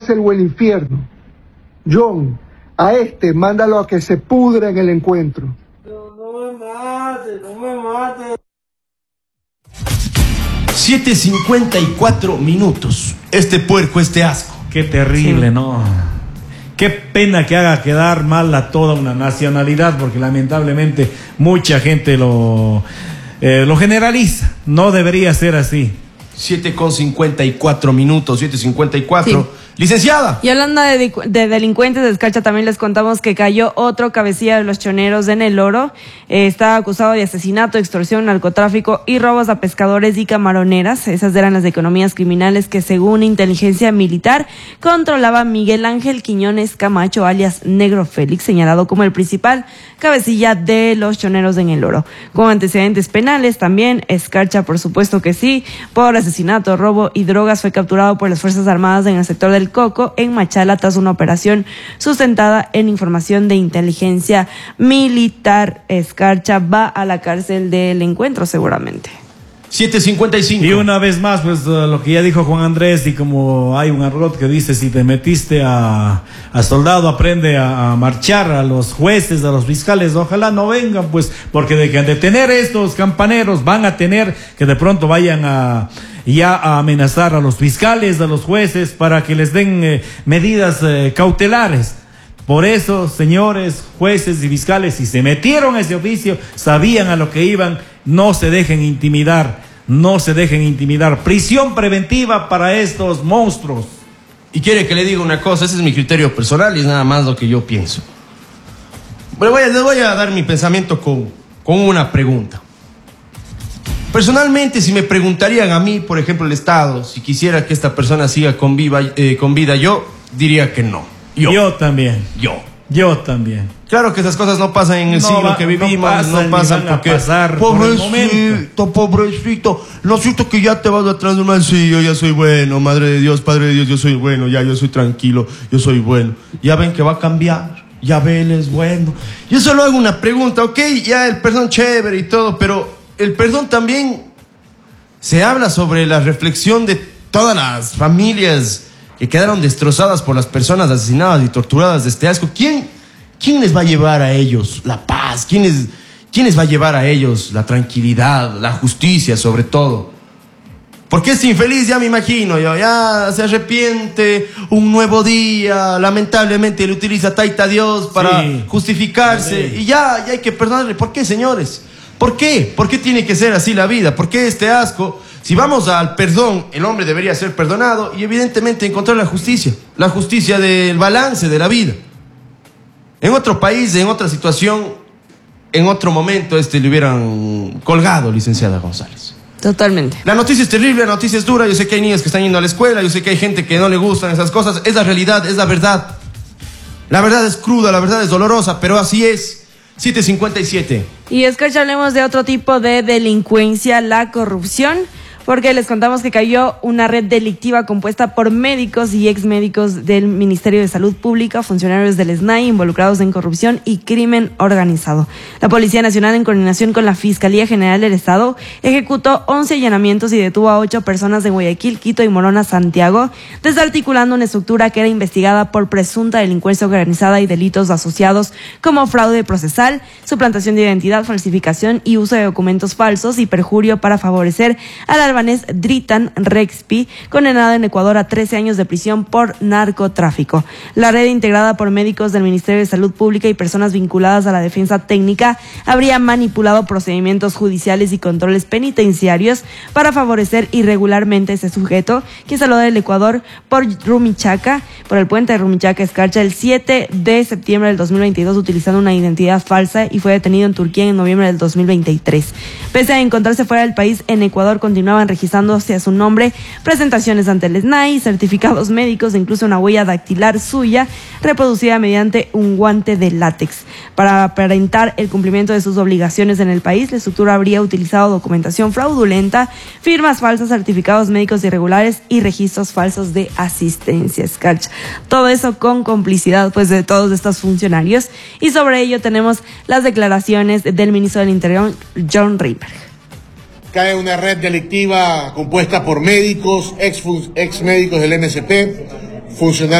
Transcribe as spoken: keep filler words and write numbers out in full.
cárcel o el infierno. John, a este mándalo a que se pudra en el encuentro. No, no me mate, no me mate. siete cincuenta y cuatro minutos. Este puerco, este asco. Qué terrible, sí. ¿No? Qué pena que haga quedar mal a toda una nacionalidad, porque lamentablemente mucha gente lo, eh, lo generaliza. No debería ser así. siete con cincuenta y cuatro minutos, siete cincuenta y cuatro. Sí. Licenciada. Y hablando de, de delincuentes de Escarcha, también les contamos que cayó otro cabecilla de los choneros en el Oro. Eh, estaba acusado de asesinato, extorsión, narcotráfico y robos a pescadores y camaroneras. Esas eran las economías criminales que, según inteligencia militar, controlaba Miguel Ángel Quiñones Camacho, alias Negro Félix, señalado como el principal cabecilla de los choneros en el Oro. Con antecedentes penales también, Escarcha, por supuesto que sí, por asesinato, robo y drogas, fue capturado por las Fuerzas Armadas en el sector del Coco, en Machala, tras una operación sustentada en información de inteligencia militar. Escarcha va a la cárcel del encuentro seguramente. siete cincuenta y cinco. Y una vez más, pues uh, lo que ya dijo Juan Andrés, y como hay un argot que dice, si te metiste a, a soldado, aprende a, a marchar, a los jueces, a los fiscales, ojalá no vengan, pues, porque de que han de tener estos campaneros, van a tener que de pronto vayan a ya a amenazar a los fiscales, a los jueces, para que les den eh, medidas eh, cautelares. Por eso, señores jueces y fiscales, si se metieron a ese oficio, sabían a lo que iban, no se dejen intimidar, no se dejen intimidar. Prisión preventiva para estos monstruos. Y quiere que le diga una cosa, ese es mi criterio personal y es nada más lo que yo pienso. Bueno, voy a, les voy a dar mi pensamiento con, con una pregunta. Personalmente, si me preguntarían a mí, por ejemplo, el Estado, si quisiera que esta persona siga con, viva, eh, con vida, yo diría que no. Yo. Yo también. Yo. Yo también. Claro que esas cosas no pasan en el no siglo va, que vivimos, no pasan, no pasan porque... pasar pobrecito, pobrecito, no siento que ya te vas a transformar. Sí, yo ya soy bueno, madre de Dios, padre de Dios, yo soy bueno, ya yo soy tranquilo, yo soy bueno. Ya ven que va a cambiar, ya ve, él es bueno. Yo solo hago una pregunta, ok, ya el perdón chévere y todo, pero el perdón también se habla sobre la reflexión de todas las familias que quedaron destrozadas por las personas asesinadas y torturadas de este asco. ¿Quién, quién les va a llevar a ellos la paz? ¿Quién les, quién les va a llevar a ellos la tranquilidad, la justicia sobre todo? Porque este infeliz, ya me imagino, yo, ya se arrepiente, un nuevo día, lamentablemente le utiliza taita Dios para sí, justificarse, sí. Y ya, ya hay que perdonarle. ¿Por qué, señores? ¿Por qué? ¿Por qué tiene que ser así la vida? ¿Por qué este asco? Si vamos al perdón, el hombre debería ser perdonado y evidentemente encontrar la justicia, la justicia del balance de la vida. En otro país, en otra situación, en otro momento, este le hubieran colgado, licenciada González. Totalmente. La noticia es terrible, la noticia es dura. Yo sé que hay niños que están yendo a la escuela, yo sé que hay gente que no le gustan esas cosas. Es la realidad, es la verdad. La verdad es cruda, la verdad es dolorosa, pero así es. siete cincuenta y siete. Y es que hablemos de otro tipo de delincuencia, la corrupción, porque les contamos que cayó una red delictiva compuesta por médicos y exmédicos del Ministerio de Salud Pública, funcionarios del S N A I involucrados en corrupción y crimen organizado. La Policía Nacional, en coordinación con la Fiscalía General del Estado, ejecutó once allanamientos y detuvo a ocho personas en Guayaquil, Quito y Morona, Santiago, desarticulando una estructura que era investigada por presunta delincuencia organizada y delitos asociados como fraude procesal, suplantación de identidad, falsificación y uso de documentos falsos y perjurio para favorecer al albanés Dritan Rexpi, condenado en Ecuador a trece años de prisión por narcotráfico. La red, integrada por médicos del Ministerio de Salud Pública y personas vinculadas a la defensa técnica, habría manipulado procedimientos judiciales y controles penitenciarios para favorecer irregularmente a ese sujeto, quien salió del Ecuador por Rumichaca, por el puente de Rumichaca, Escarcha, el siete de septiembre del dos mil veintidós, utilizando una identidad falsa, y fue detenido en Turquía en noviembre del dos mil veintitrés. Pese a encontrarse fuera del país, en Ecuador continuaban registrándose a su nombre presentaciones ante el S N A I, certificados médicos e incluso una huella dactilar suya reproducida mediante un guante de látex. Para aparentar el cumplimiento de sus obligaciones en el país, la estructura habría utilizado documentación fraudulenta, firmas falsas, certificados médicos irregulares y registros falsos de asistencia. Escarcha. Todo eso con complicidad, pues, de todos estos funcionarios, y sobre ello tenemos las declaraciones del ministro del Interior, John Ripper. Cae una red delictiva compuesta por médicos, ex, ex médicos del M S P, funcionarios